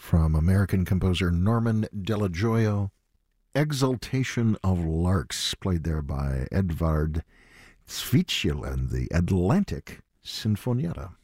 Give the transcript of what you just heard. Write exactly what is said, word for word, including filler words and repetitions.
from American composer Norman Delajoyo. Exaltation of Larks, played there by Edvard Zwischel and the Atlantic Sinfonietta.